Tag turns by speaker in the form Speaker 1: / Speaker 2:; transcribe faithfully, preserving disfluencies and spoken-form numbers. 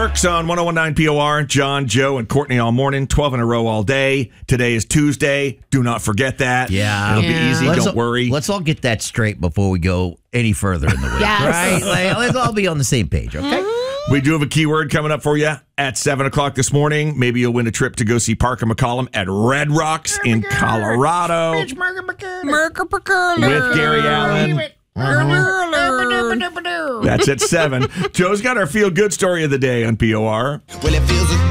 Speaker 1: Works on one oh one point nine P O R. John, Joe, and Courtney all morning, twelve in a row all day. Today is Tuesday. Do not forget that.
Speaker 2: Yeah.
Speaker 1: It'll
Speaker 3: Yeah.
Speaker 1: be easy.
Speaker 2: Let's
Speaker 1: Don't
Speaker 2: all,
Speaker 1: worry.
Speaker 2: Let's all get that straight before we go any further in the week.
Speaker 3: Yes.
Speaker 2: Right? Like, let's all be on the same page, okay?
Speaker 1: We do have a keyword coming up for you at seven o'clock this morning. Maybe you'll win a trip to go see Parker McCollum at Red Rocks in Colorado with Gary Allen. That's at seven. Joe's got our feel-good story of the day on P O R.
Speaker 4: Well, it feels